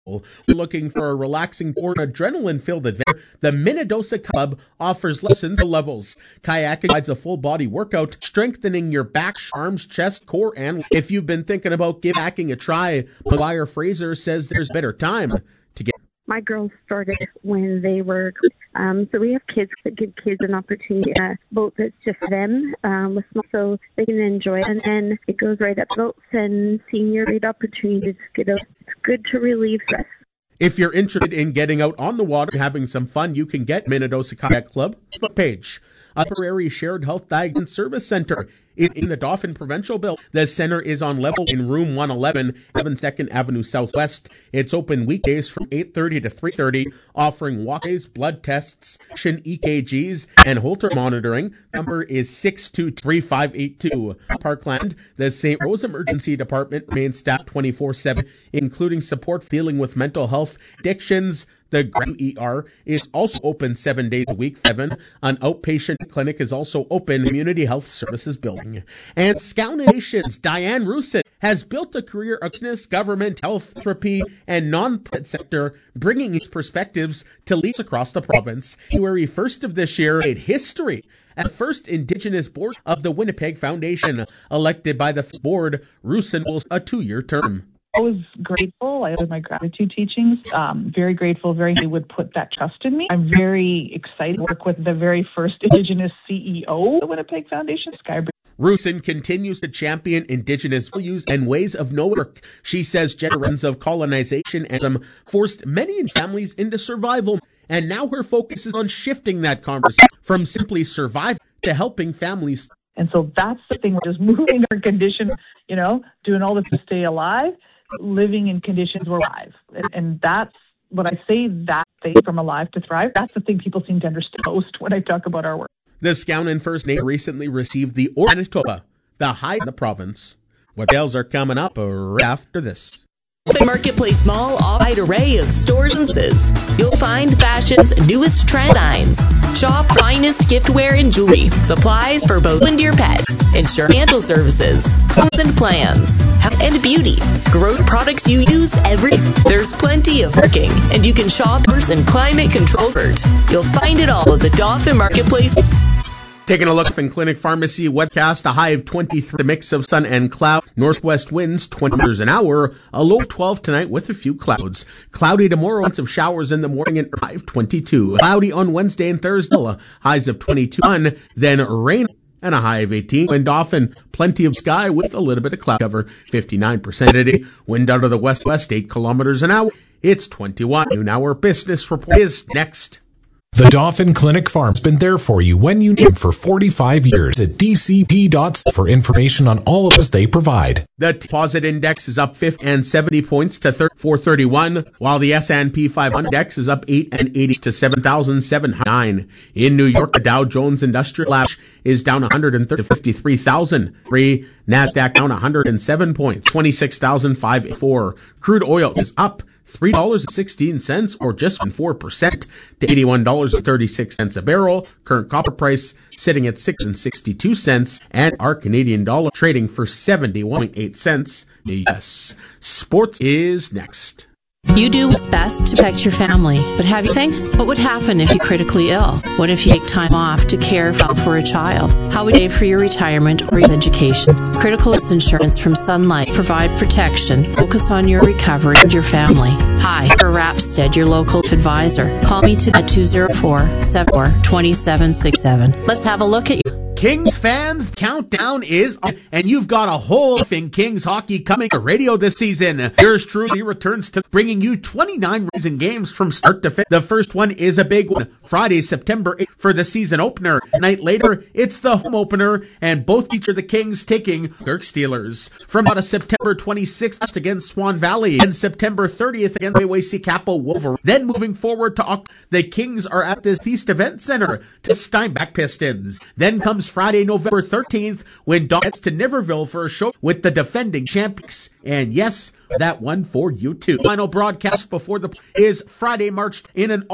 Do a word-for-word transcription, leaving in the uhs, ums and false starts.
Looking for a relaxing or adrenaline-filled adventure, the Minnedosa Club offers lessons to levels. Kayaking provides a full-body workout, strengthening your back, arms, chest, core, and if you've been thinking about kayaking a try, McGuire Fraser says there's better time to get. My girls started when they were, um, so we have kids that give kids an opportunity, a boat that's just them, um, with small, so they can enjoy it. And then it goes right up boats and senior great opportunities to get out. It's good to relieve stress. If you're interested in getting out on the water and having some fun, you can get Minnedosa Kayak Club Facebook page. A temporary shared health diagnosis service center in, in the Dauphin Provincial Building. The center is on level in room one eleven, seventy-second Avenue Southwest. It's open weekdays from eight thirty to three thirty, offering walk-days, blood tests, E K Gs, and Holter monitoring. Number is six two three five eight two. Parkland, the Saint Rose Emergency Department remains staffed twenty-four seven, including support dealing with mental health, addictions. The Grand E R is also open seven days a week. Seven, an outpatient clinic is also open. Community Health Services building. And Scout Nation's Diane Rousset has built a career of business, government, health, philanthropy, and non-profit sector, bringing his perspectives to leaders across the province. January first of this year made history at the first Indigenous board of the Winnipeg Foundation. Elected by the board, Rousset will a two-year term. I was grateful. I did my gratitude teachings. Um, very grateful. Very they would put that trust in me. I'm very excited to work with the very first Indigenous C E O of the Winnipeg Foundation, Skybridge. Rousset continues to champion Indigenous values and ways of no work. She says generations of colonization and some forced many families into survival, and now her focus is on shifting that conversation from simply surviving to helping families. And so that's the thing. We're just moving our condition, you know, doing all this to stay alive. Living in conditions where we're alive. And, and that's what I say, that thing from alive to thrive. That's the thing people seem to understand most when I talk about our work. The Scout First Nation recently received the Order of Manitoba, the high in the province. What sales are coming up right after this. The Marketplace Mall, a wide array of stores and businesses. You'll find fashion's newest trend designs. Shop finest giftware and jewelry. Supplies for both you and your pet. Insurance, rental services, homes and plans, health and beauty. Growth products you use every day. There's plenty of parking, and you can shop and climate control. You'll find it all at the Dauphin Marketplace. Taking a look at Clinic Pharmacy webcast, a high of twenty-three, a mix of sun and cloud, northwest winds twenty meters an hour, a low of twelve tonight with a few clouds. Cloudy tomorrow, lots of showers in the morning and high of twenty-two. Cloudy on Wednesday and Thursday, highs of twenty-two, then rain and a high of eighteen. Wind often, plenty of sky with a little bit of cloud cover, fifty-nine percent today. Wind out of the west-west, eight kilometers an hour. It's twenty-one. Noon hour business report is next. The Dauphin Clinic Farm's been there for you when you need them for forty-five years at d c p dot c a for information on all of us they provide. The deposit index is up fifty and seventy points to four thirty-one, while the S and P five hundred index is up eight and eighty to seven thousand seven hundred nine. In New York, the Dow Jones Industrial Average is down one hundred thirty to fifty-three thousand three. NASDAQ down one hundred seven points, twenty-six thousand five hundred four. Crude oil is up three dollars and sixteen cents, or just four percent, to eighty-one dollars and thirty-six cents a barrel. Current copper price sitting at six dollars and sixty-two cents, and our Canadian dollar trading for seventy-one point eight cents. Yes, sports is next. You do what's best to protect your family, but have you think, what would happen if you're critically ill? What if you take time off to care for a child? How would you pay for your retirement or your education? Critical illness insurance from Sun Life provide protection. Focus on your recovery and your family. Hi, I'm Rapstead, your local advisor. Call me today at two oh four, seven four, two seven six seven. Let's have a look at you. Kings fans, countdown is on, and you've got a whole thing Kings hockey coming to radio this season. Yours truly returns to bringing you twenty-nine reason games from start to finish. The first one is a big one, Friday, September eighth for the season opener. A night later, it's the home opener, and both feature the Kings taking Kirk Steelers. From about a September twenty-sixth against Swan Valley, and September thirtieth against Waywacy Capital Wolverine. Then moving forward to October, the Kings are at the East Event Center to Steinbach Pistons. Then comes Friday, November thirteenth, when Dawn heads to Niverville for a show with the defending champions. And yes, that one for you too. Final broadcast before the is Friday, March in an